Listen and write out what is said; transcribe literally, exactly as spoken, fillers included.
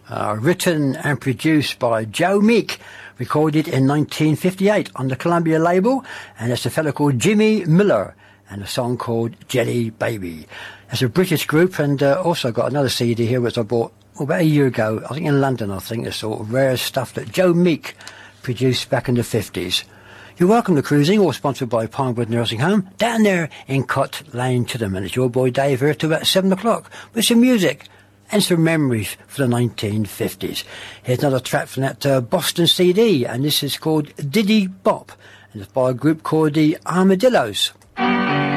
uh, written and produced by Joe Meek, recorded in nineteen fifty-eight on the Columbia label, and it's a fellow called Jimmy Miller, and a song called Jelly Baby. It's a British group, and uh, also got another C D here which I bought well, about a year ago, I think in London. I think it's sort of rare stuff that Joe Meek produced back in the fifties. You're welcome to Cruising, all sponsored by Pinewood Nursing Home, down there in Cott Lane, Chidham. And it's your boy Dave here till about seven o'clock with some music and some memories for the nineteen fifties. Here's another track from that uh, Boston C D, and this is called Diddy Bop, and it's by a group called the Armadillos.